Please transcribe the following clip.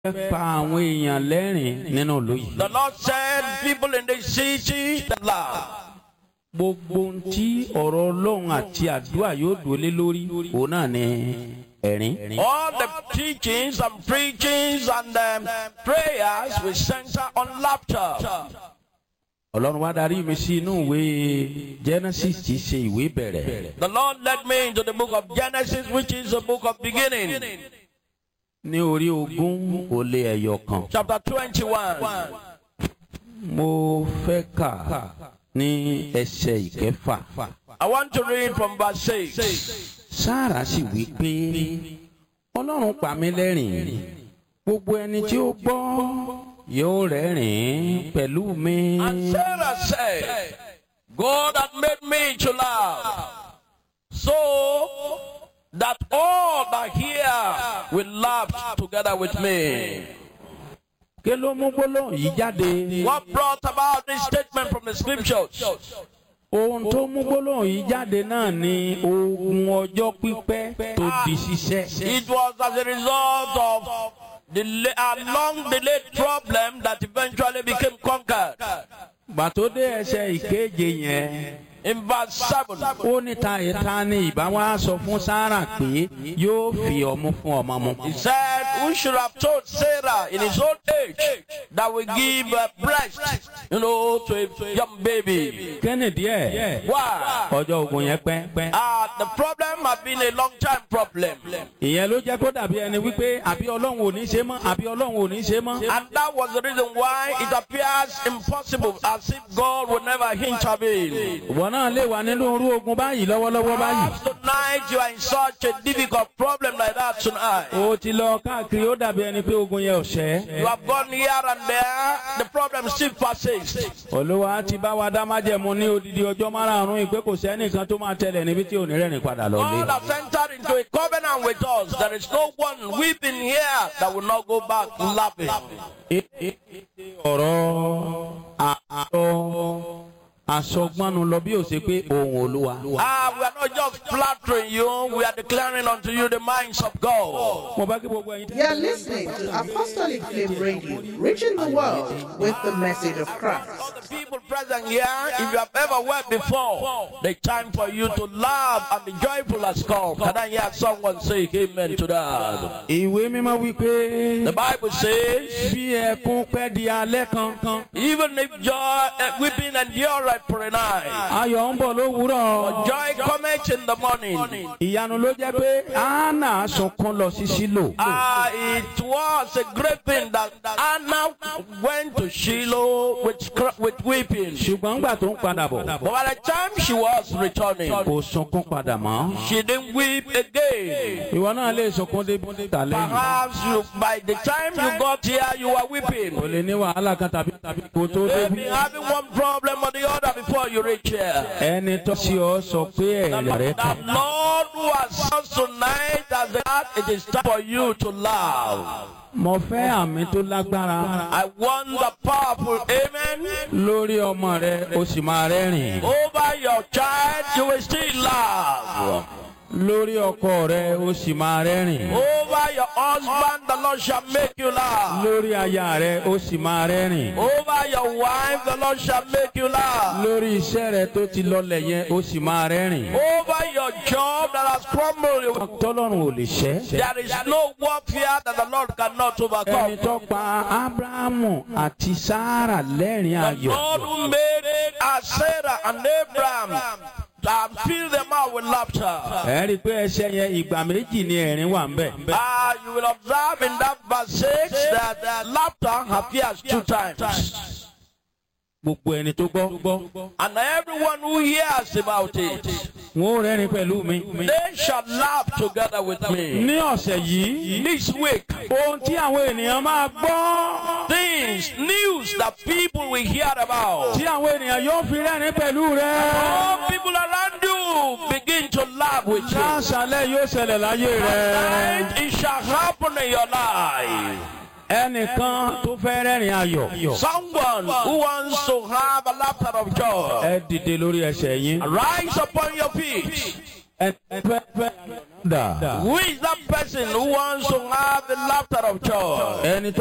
pa àwọn èèyàn lẹ́rìn nínú ìlú yìí. The Lord said, people in the city that laugh. Gbogbo tí ọ̀rọ̀ Ọlọ́run àti àdúrà yóò dúró lé lórí òun náà ni ẹ̀rín. All the teachings and preachings and prayers will center on laughter. Ọlọ́run wá darí mi sí inú ìwé Genesis tí í ṣe ìwé ìbẹ̀rẹ̀. The Lord led me into the book of Genesis, which is the book of beginning. Ní orí 20:1. Chapter 21. Mo fẹ́ kà ní ẹsẹ̀ ìkẹfà. I want to read from verse 6. Sáárà sì wí pé Ọlọ́run pa mí lẹ́rìn, gbogbo ẹni tí ó gbọ́ yóò rẹ́rìn pẹ̀lú mi. And Sarah said, God had made me to laugh, so that all that hear will laugh together with me. Kí ló mú gbólóhùn yìí jáde? What brought about this statement from the scriptures? Ohun tó mú gbólóhùn yìí jáde náà ni ogun ọjọ́ pípẹ́ tó di ṣíṣẹ́. It was as a result of a long delayed problem that eventually became conquered. Gbàtó dé ẹsẹ̀ ìkeje yẹn. In verse 7, Ó ní ta ni ìbá wá sọ fún Sáárà pé yóò fi ọmú fún ọmọ mu. he said, who should have told Sarah in his old age that will give breast, to a young baby? Kennedy ẹ̀. Why? Ọjọ́ ogun yẹn pẹ́. The problem had been a long time problem. Ìyẹn ló jẹ́ kó dàbí ẹni wípé àbí Ọlọ́run ò ní ṣe mọ́, àbí Ọlọ́run ò ní ṣe mọ́. And that was the reason why it appears impossible, as if God would never intervene. Ìwọ náà lè wà nínú irú ogun báyìí lọ́wọ́lọ́wọ́ báyìí. Perhaps tonight you are in such a difficult problem like that tonight. O ti lọ káàkiri ó dàbí ẹni pé ogun yẹn ò ṣẹ́. You have gone here and there, the problem still persists. Olúwa ti bá wa dá májẹ̀mú ní odidi ọjọ́ márààrún ìpé kò sẹ́nìkan tó máa tẹ̀lé níbi tí ò ní rẹ́rìn padà lọ lé. God has entered into a covenant with us. There is no one weeping here that will not go back laughing. Ọ̀rọ̀ àsọgbọ́nu lọ bí ó ṣe pé ohùn Olúwa. We are not just flattering you, we are declaring unto you the minds of God. Mo bá kí gbogbo ẹ̀yin. You are listening to Apostolic Flame Radio, reaching the world with the message of Christ. All the people present here, if you have ever wept before, the time for you to laugh and be joyful has come. Can I hear someone say amen to that? Ìwé mímọ́ wí pé The Bible says, bí ẹkún pẹ́ di alẹ́ kan, even if joy, weeping endure for a night, ayọ̀ ń bọ̀ lówùúrọ̀. joy cometh in the morning. Ìyanu ló jẹ́ pé Hánà sunkún lọ sí Ṣílò. It was a great thing that Anna went to Shiloh with weeping. Ṣùgbọ́n gbà tó ń padà bọ̀, But by the time she was returning, kò sunkún padà mọ́. she didn't weep again. Ìwọ náà lè sunkún débi tà lẹ́yìn. Perhaps by the time you got here, you were weeping. O lè ní wàhálà kan tàbí kò tó Maybe débi. having one problem or the other before you reach here. Ẹni tó sí ọ sọ pé ẹ̀rẹ̀ rẹ̀ The kàn. Lord who has us tonight has that it is time for you to laugh. Mo fẹ́ àmì tó lágbára. I want the powerful amen. Lórí ọmọ rẹ, o sì máa rẹ́rìn. Over your child, you will still laugh. Lórí ọkọ rẹ, o sì máa rẹ́rìn. Over your husband, the Lord shall make you laugh. Lórí aya rẹ, o sì máa rẹ́rìn. Over your wife, the Lord shall make you laugh. Lórí iṣẹ́ rẹ tó ti lọlẹ̀ yẹn, o sì máa rẹ́rìn. Over your job that has crumbled, Tọ́lọ́run ò lè ṣẹ́. there is no warfare that the Lord cannot Ẹni overcome. tó pa Ábúráhámù àti Sáárà lẹ́rìn ayọ̀. God who made Sarah and Abraham and filled them out with laughter. Ẹ rí i pé ẹsẹ̀ yẹn ìgbà méjì ni ẹ̀rín wà ń bẹ̀. You will observe in that verse 6 that laughter appears 2 times. Gbogbo ẹni tó gbọ́. And everyone who hears about it, Wọ́n ó rẹ́rìn pẹ̀lú mi. they shall laugh together with me. Ní ọ̀sẹ̀ yìí, This week, ohun tí àwọn ènìyàn máa gbọ́. things, news that people will hear about. Tí àwọn ènìyàn yóò fi rẹ́rìn pẹ̀lú rẹ. All people around you begin to laugh with you. Láṣálẹ̀ yóò ṣẹlẹ̀ láyé rẹ. And it shall happen in your life. Ẹnìkan tó fẹ́ rẹ́rìn ayọ̀. Someone who wants to have a laughter of joy, Ẹ dìde lórí ẹsẹ̀ yín. rise upon your feet. Who is that person who wants to have the laughter of joy? ẹni tó